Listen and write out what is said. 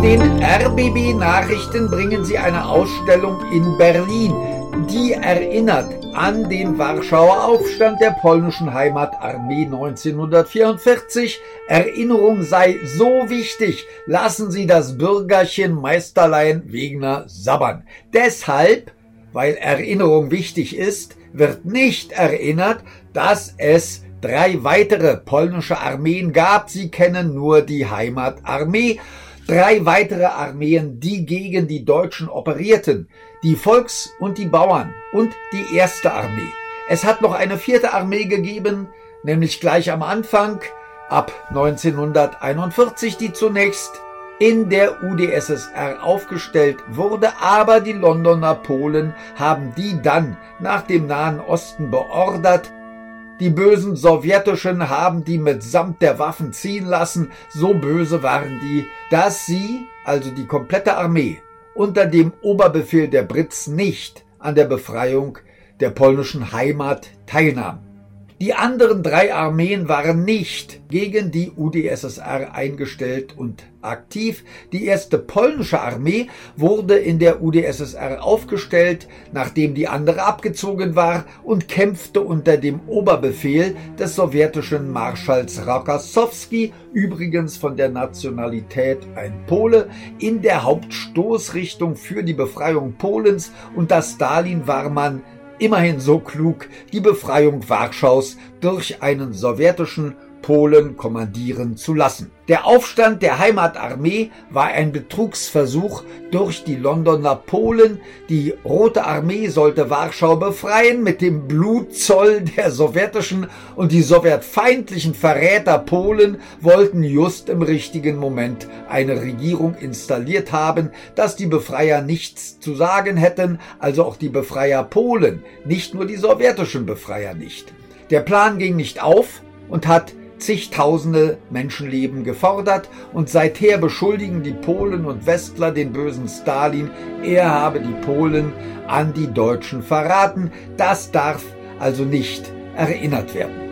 den RBB-Nachrichten bringen sie eine Ausstellung in Berlin, die erinnert an den Warschauer Aufstand der polnischen Heimatarmee 1944. Erinnerung sei so wichtig, lassen Sie das Bürgerchen Meisterlein Wegner sabbern. Deshalb, weil Erinnerung wichtig ist, wird nicht erinnert, dass es 3 weitere polnische Armeen gab. Sie kennen nur die Heimatarmee. 3 weitere Armeen, die gegen die Deutschen operierten. Die Volks- und die Bauern und die Erste Armee. Es hat noch eine 4. Armee gegeben, nämlich gleich am Anfang, ab 1941, die zunächst in der UdSSR aufgestellt wurde, aber die Londoner Polen haben die dann nach dem Nahen Osten beordert. Die bösen Sowjetischen haben die mitsamt der Waffen ziehen lassen. So böse waren die, dass sie, also die komplette Armee, unter dem Oberbefehl der Brits nicht an der Befreiung der polnischen Heimat teilnahm. Die anderen 3 Armeen waren nicht gegen die UdSSR eingestellt und aktiv. Die erste polnische Armee wurde in der UdSSR aufgestellt, nachdem die andere abgezogen war, und kämpfte unter dem Oberbefehl des sowjetischen Marschalls Rokossowski, übrigens von der Nationalität ein Pole, in der Hauptstoßrichtung für die Befreiung Polens. Unter Stalin war man immerhin so klug, die Befreiung Warschaus durch einen sowjetischen Polen kommandieren zu lassen. Der Aufstand der Heimatarmee war ein Betrugsversuch durch die Londoner Polen. Die Rote Armee sollte Warschau befreien mit dem Blutzoll der sowjetischen, und die sowjetfeindlichen Verräter Polen wollten just im richtigen Moment eine Regierung installiert haben, dass die Befreier nichts zu sagen hätten, also auch die Befreier Polen, nicht nur die sowjetischen Befreier nicht. Der Plan ging nicht auf und hat zigtausende Menschenleben gefordert, und seither beschuldigen die Polen und Westler den bösen Stalin, er habe die Polen an die Deutschen verraten. Das darf also nicht erinnert werden.